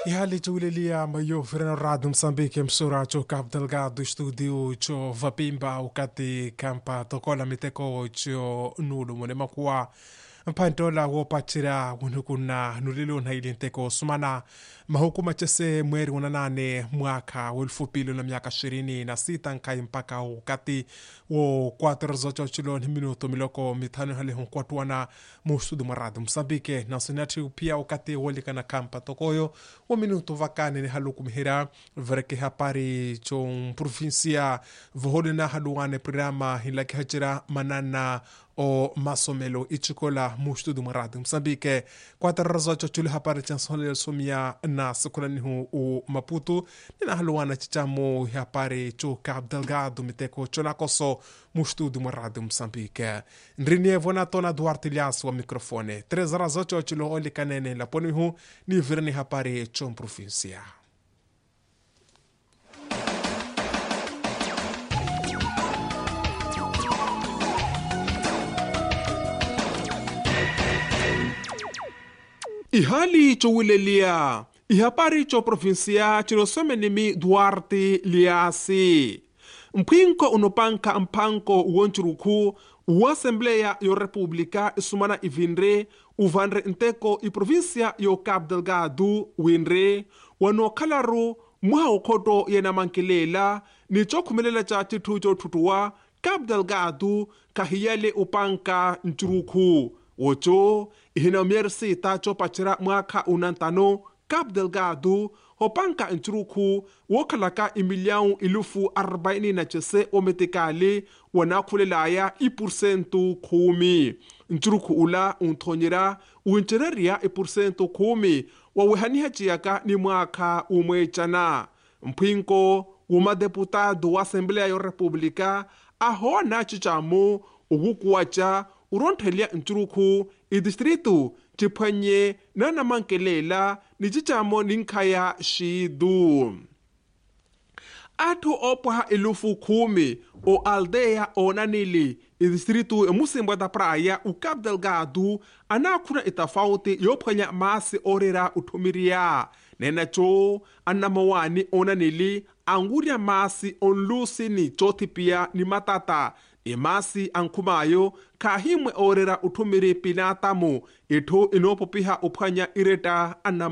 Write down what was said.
hali tulilia mayo Verano Rádio Moçambique msura cho Cabo Delgado studio cho vapimba ukati kampa tokola miteko cho nulu monema kuwa mpantola wopachira unukuna nulilo na ilinteko sumana mahukuma chese mweri unanane mwaka ulfupilo na miaka 26 nkai mpaka ukati wo 4 minuto miloko mitano hali hunkwatuana musudu maradu Msambike na sinati pia ukati wolika na kampa tokoyo wa minuto vakane ni haluku mihira vereke hapari cho provincia vohole na haluane programa hilaki hachira manana o masomelo ichikola mushtudu maradu Msambike kwa tarazo chuli hapari chansonele sumia na sukulani u Maputo nina haluana chichamo hapari cho Cabo Delgado miteko chonakoso mushtudu maradu Msambike nrinie vonatona Duarte Lias wa mikrofone 3 razo chilo oli kanene la ponihu ni virni hapari chom provincia. Ihali cho wilelia ihapari cho provincia chilo somenimi Duarte Liasi mpinko unopanka mpanko uonchuruku u Assembleia yo República isumana ivinre uvanre nteko i provincia yo Cabo Delgado winre wano kalaru muha ukoto yena mankilela ni chokumelela cha titujo tutuwa Cabo Delgado kahiyale upanka nchuruku wocho ihina miersi tacho pachira mwaka unantano Cabo Delgado hopanka nchuruku wokalaka imiliau ilufu 40 na chese ometekali wanakulelaya iporsentu kumi nchuruku ula untonyera uinchereria iporsentu kumi wawehaniha chiyaka ni mwaka umwechana mpinko umadeputado wa Assembleia yo República ahona chichamo ugukuwacha uronthelia nchuruku idistritu chipanye na mankelela ni chichamo ninkhaya shidu atu opwa ilufu 10 o aldeia onanili idistritu musimbo da praia u Cabo Delgado anakuna itafauti yophwanya masi orera utumiria nenacho anamawani onanili anguria masi onlusi ni chotipia ni matata imasi ankumayo kahimwe orera utumiri pinatamu ito inopopiha uphwanya ireta